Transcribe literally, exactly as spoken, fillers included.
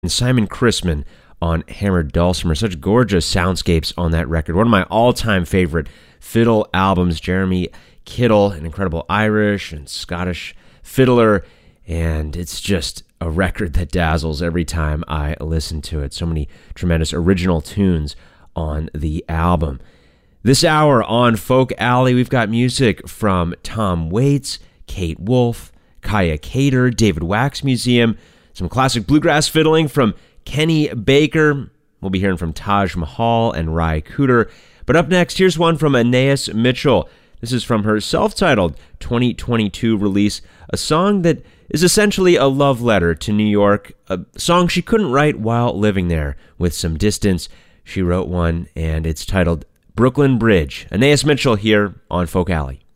and Simon Chrisman on hammered dulcimer. Such gorgeous soundscapes on that record. One of my all-time favorite fiddle albums. Jeremy Kittle, an incredible Irish and Scottish fiddler, and it's just a record that dazzles every time I listen to it. So many tremendous original tunes on the album. This hour on Folk Alley, we've got music from Tom Waits, Kate Wolf, Kaya Cater, David Wax Museum, some classic bluegrass fiddling from Kenny Baker. We'll be hearing from Taj Mahal and Ry Cooder. But up next, here's one from Anais Mitchell. This is from her self-titled twenty twenty-two release, a song that is essentially a love letter to New York, a song she couldn't write while living there. With some distance, she wrote one, and it's titled Brooklyn Bridge. Anais Mitchell here on Folk Alley.